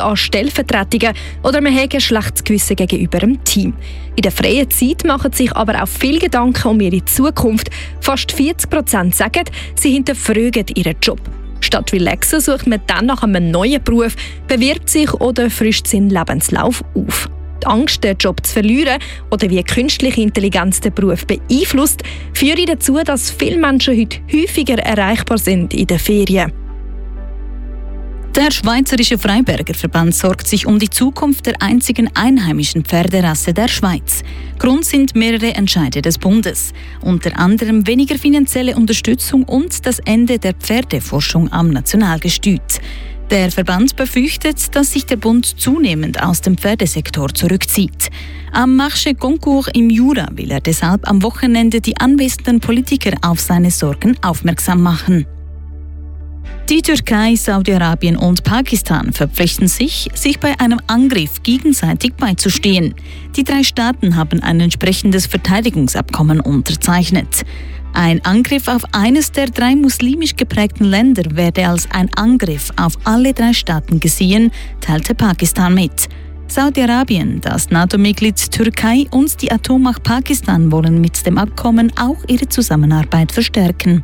an Stellvertretungen oder man hat ein schlechtes Gewissen gegenüber dem Team. In der freien Zeit machen sich aber auch viele Gedanken um ihre Zukunft. Fast 40% sagen, sie hinterfragen ihren Job. Statt relaxen sucht man dann nach einem neuen Beruf, bewirbt sich oder frischt seinen Lebenslauf auf. Die Angst, den Job zu verlieren oder wie künstliche Intelligenz den Beruf beeinflusst, führt dazu, dass viele Menschen heute häufiger erreichbar sind in den Ferien. Der Schweizerische Freiberger Verband sorgt sich um die Zukunft der einzigen einheimischen Pferderasse der Schweiz. Grund sind mehrere Entscheide des Bundes, unter anderem weniger finanzielle Unterstützung und das Ende der Pferdeforschung am Nationalgestüt. Der Verband befürchtet, dass sich der Bund zunehmend aus dem Pferdesektor zurückzieht. Am Marché Concours im Jura will er deshalb am Wochenende die anwesenden Politiker auf seine Sorgen aufmerksam machen. Die Türkei, Saudi-Arabien und Pakistan verpflichten sich bei einem Angriff gegenseitig beizustehen. Die 3 Staaten haben ein entsprechendes Verteidigungsabkommen unterzeichnet. Ein Angriff auf eines der 3 muslimisch geprägten Länder werde als ein Angriff auf alle 3 Staaten gesehen, teilte Pakistan mit. Saudi-Arabien, das NATO-Mitglied Türkei und die Atommacht Pakistan wollen mit dem Abkommen auch ihre Zusammenarbeit verstärken.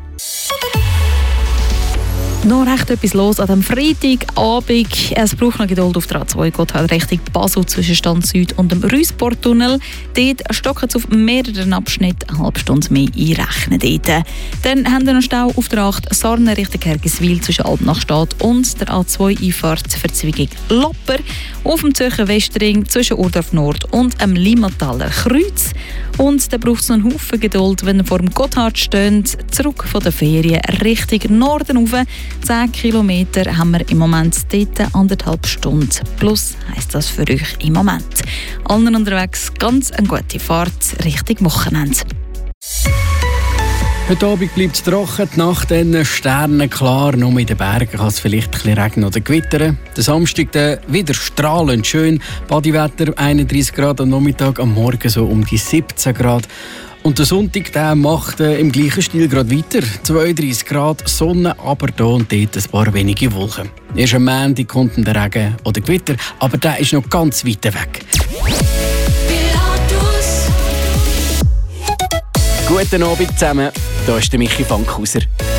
Noch recht etwas los an dem Freitagabend. Es braucht noch Geduld auf der A2 Gotthard Richtung Basel zwischen Stand Süd und dem Rüssportunnel. Dort stocken es auf mehreren Abschnitten eine halbe Stunde mehr einrechnen. Dann haben wir noch Stau auf der 8 Sarnen Richtung Hergiswil zwischen Albnachstadt und der A2-Einfahrt Verzweigung Lopper. Auf dem Zürcher Westring zwischen Urdorf Nord und dem Limmataler Kreuz. Und dann braucht es noch einen Haufen Geduld, wenn ihr vor dem Gotthard steht, zurück von der Ferien Richtung Norden rauf. 10 Kilometer haben wir im Moment dort 1,5 Stunden. Plus heisst das für euch im Moment. Allen unterwegs ganz eine gute Fahrt Richtung Wochenende. Heute Abend bleibt es trocken, die Nacht dann sternenklar. Nur in den Bergen kann es vielleicht ein bisschen regnen oder gewittern. Der Samstag dann wieder strahlend schön. Badiwetter 31 Grad am Nachmittag, am Morgen so um die 17 Grad. Und der Sonntag der macht im gleichen Stil gerade weiter. 32 Grad, Sonne, aber hier und dort ein paar wenige Wolken. Erst am Montag kommt der Regen oder Gewitter, aber der ist noch ganz weit weg. Guten Abend zusammen, hier ist der Michi Fankhauser.